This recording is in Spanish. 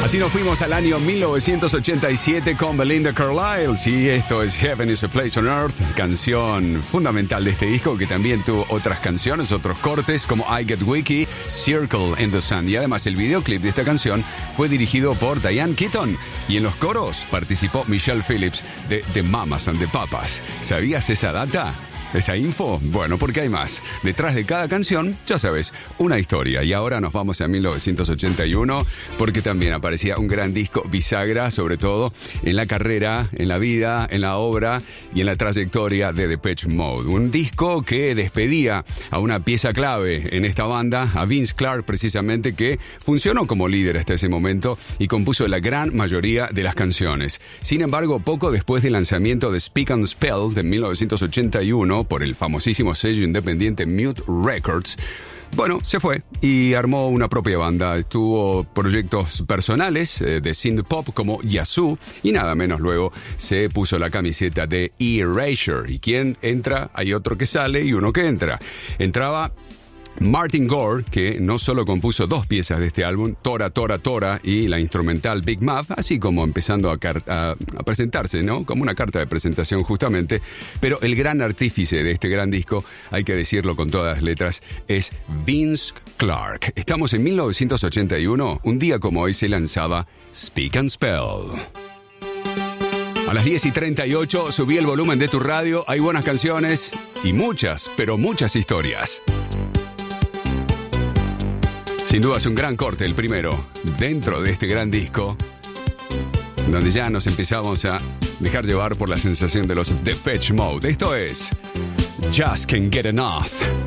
Así nos fuimos al año 1987 con Belinda Carlisle. Sí, esto es Heaven is a Place on Earth, canción fundamental de este disco que también tuvo otras canciones, otros cortes como I Get Wiki, Circle in the Sun. Y además el videoclip de esta canción fue dirigido por Diane Keaton. Y en los coros participó Michelle Phillips de The Mamas and the Papas. ¿Sabías esa data? ¿Esa info? Bueno, porque hay más. Detrás de cada canción, ya sabes, una historia. Y ahora nos vamos a 1981, porque también aparecía un gran disco bisagra, sobre todo en la carrera, en la vida, en la obra y en la trayectoria de Depeche Mode. Un disco que despedía a una pieza clave en esta banda, a Vince Clarke precisamente, que funcionó como líder hasta ese momento y compuso la gran mayoría de las canciones. Sin embargo, poco después del lanzamiento de Speak and Spell de 1981, por el famosísimo sello independiente Mute Records, bueno, se fue y armó una propia banda. Tuvo proyectos personales de synth pop como Yazoo y nada menos luego se puso la camiseta de Erasure. ¿Y quién entra? Hay otro que sale y uno que entra. Entraba Martin Gore, que no solo compuso dos piezas de este álbum, Tora, Tora, Tora y la instrumental Big Muff, así como empezando a presentarse, ¿no? Como una carta de presentación justamente, pero el gran artífice de este gran disco, hay que decirlo con todas las letras, es Vince Clarke. Estamos en 1981, un día como hoy se lanzaba Speak and Spell. A las 10:38 subí el volumen de tu radio, hay buenas canciones y muchas, pero muchas historias. Sin duda es un gran corte, el primero, dentro de este gran disco, donde ya nos empezamos a dejar llevar por la sensación de los Depeche Mode. Esto es Just Can't Get Enough.